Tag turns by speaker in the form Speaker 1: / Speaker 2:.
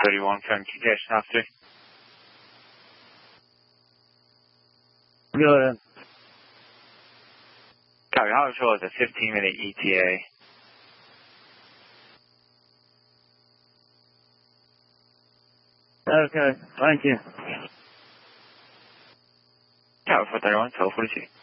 Speaker 1: 31 from communication after.
Speaker 2: Good.
Speaker 1: Copy. Hollywood Patrol is a 15-minute ETA.
Speaker 2: Okay, thank you.
Speaker 1: Copy 431, 1242.